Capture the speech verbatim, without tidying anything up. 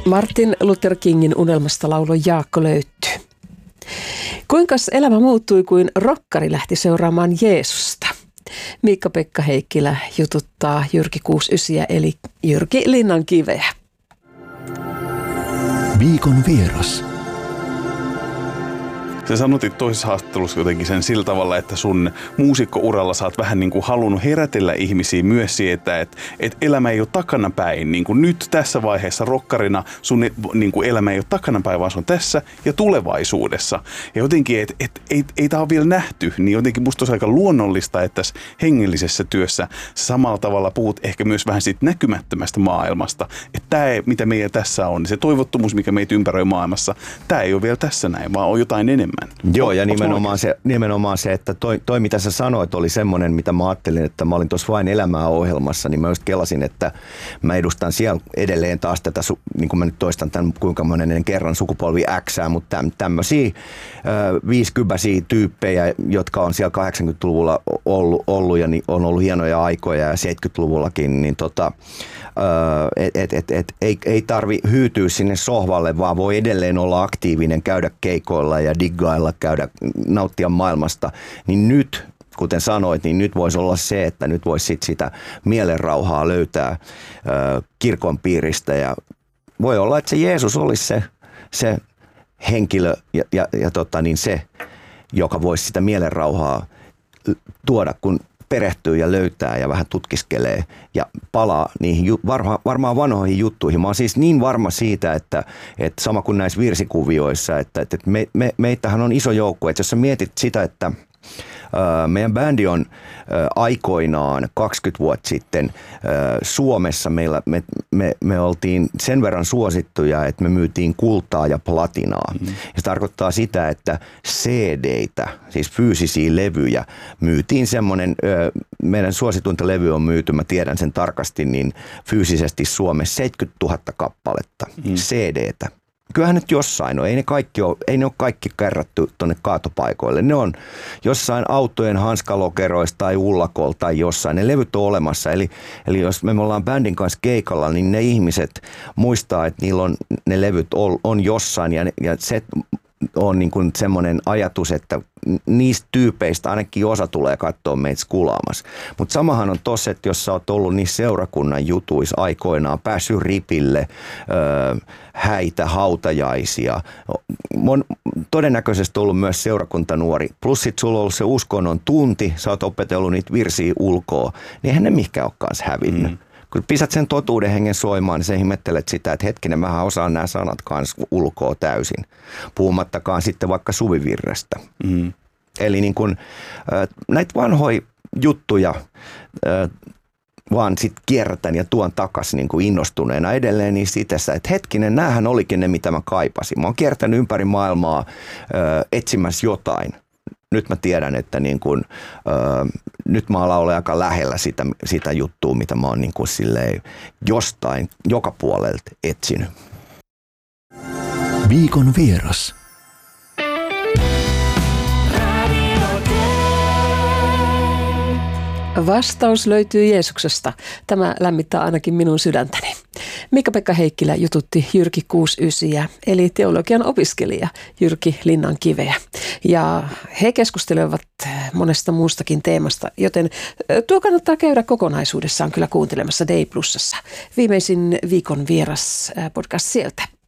Martin Luther Kingin unelmasta laulo Jaakko löytyy. Kuinkas elämä muuttui, kuin rokkari lähti seuraamaan Jeesusta? Miikka-Pekka Heikkilä jututtaa Jyrki kuusikymmentäyhdeksän eli Jyrki Linnankiveä. Viikon vieras. Sä sanotit toisessa haastattelussa jotenkin sen sillä tavalla, että sun muusikkouralla sä oot vähän niin kuin halunnut herätellä ihmisiä myös siitä, että, että elämä ei ole takanapäin. Niin kuin nyt tässä vaiheessa rokkarina sun niin kuin elämä ei ole takanapäin, vaan se on tässä ja tulevaisuudessa. Ja jotenkin, että et, ei, ei tämä ole vielä nähty, niin jotenkin musta olisi aika luonnollista, että tässä hengellisessä työssä sä samalla tavalla puhut ehkä myös vähän siitä näkymättömästä maailmasta. Että tämä, mitä meillä tässä on, se toivottomuus, mikä meitä ympäröi maailmassa, tämä ei ole vielä tässä näin, vaan on jotain enemmän. Joo, ja nimenomaan se, nimenomaan se, että toi, toi mitä sä sanoit oli semmoinen, mitä mä ajattelin, että mä olin tuossa Vain elämää -ohjelmassa, niin mä just kelasin, että mä edustan siellä edelleen taas tätä, niin kuin mä nyt toistan tämän kuinka monen kerran sukupolvi Xää, mutta tämmöisiä viisikypäisiä tyyppejä, jotka on siellä kahdeksankymmentäluvulla ollut, ollut ja niin on ollut hienoja aikoja ja seitsemänkymmentäluvullakin, niin tota, et, et, et, et, ei, ei tarvi hyytyä sinne sohvalle, vaan voi edelleen olla aktiivinen, käydä keikoilla ja diggailla, käydä, nauttia maailmasta, niin nyt, kuten sanoit, niin nyt voisi olla se, että nyt voisi sit sitä mielenrauhaa löytää ö, kirkon piiristä ja voi olla, että se Jeesus olisi se, se henkilö ja, ja, ja tota, niin se, joka voisi sitä mielenrauhaa tuoda, kun perehtyy ja löytää ja vähän tutkiskelee ja palaa niihin varma, varmaan vanhoihin juttuihin. Mä oon siis niin varma siitä, että, että sama kuin näissä virsikuvioissa, että, että me, me, meitähän on iso joukko. Että jos sä mietit sitä, että meidän bändi on aikoinaan kaksikymmentä vuotta sitten Suomessa, meillä, me, me, me oltiin sen verran suosittuja, että me myytiin kultaa ja platinaa. Mm. Ja se tarkoittaa sitä, että C D:itä, siis fyysisiä levyjä, myytiin semmoinen, meidän suosituinta levy on myyty, mä tiedän sen tarkasti, niin fyysisesti Suomessa seitsemänkymmentätuhatta kappaletta mm. C D:tä. Kyllähän nyt jossain on. Ei ne, kaikki ole, ei ne ole kaikki kerrattu tuonne kaatopaikoille. Ne on jossain autojen hanskalokeroissa tai ullakolla tai jossain. Ne levyt on olemassa. Eli, eli jos me ollaan bändin kanssa keikalla, niin ne ihmiset muistaa, että niillä on ne levyt on, on jossain. Ja, ja se on niin kuin semmoinen ajatus, että niistä tyypeistä ainakin osa tulee katsoa meitä skulaamassa. Mutta samahan on tossa, että jos sä oot ollut niissä seurakunnan jutuissa aikoinaan, päässyt ripille, öö, häitä, hautajaisia, on todennäköisesti ollut myös seurakuntanuori. Plus sit sulla on ollut se uskonnon tunti, sä oot opetellut niitä virsiä ulkoa, niin eihän ne mihinkään ole kanssa hävinnyt. Mm. Kun pisät sen totuuden hengen soimaan, niin sä ihmettelet sitä, että hetkinen, mähän osaan nämä sanat kanssa ulkoa täysin. Puhumattakaan sitten vaikka suvivirrestä. Mm. Eli niin kun, näitä vanhoja juttuja vaan sitten kierrätän ja tuon takaisin niin kuin innostuneena edelleen niin itessä, että hetkinen, näähän olikin ne, mitä mä kaipasin. Mä oon kiertänyt ympäri maailmaa etsimässä jotain. Nyt mä tiedän, että niin kun, ö, nyt mä alan olla aika lähellä sitä, sitä juttua, mitä mä oon niin kun silleen jostain, joka puolelta etsinyt. Viikon vieras. Vastaus löytyy Jeesuksesta. Tämä lämmittää ainakin minun sydäntäni. Miikka-Pekka Heikkilä jututti Jyrki kuusikymmentäyhdeksän eli teologian opiskelija Jyrki Linnankiveä. Ja he keskustelevat monesta muustakin teemasta, joten tuo kannattaa käydä kokonaisuudessaan kyllä kuuntelemassa Day Plusassa. Viimeisin Viikon vieras podcast sieltä.